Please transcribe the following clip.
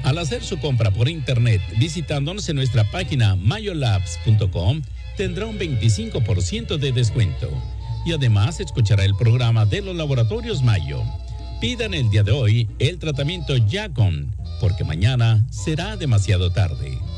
Al hacer su compra por internet visitándonos en nuestra página mayolabs.com, tendrá un 25% de descuento. Y además escuchará el programa de los laboratorios Mayo. Pidan el día de hoy el tratamiento Yacon, porque mañana será demasiado tarde.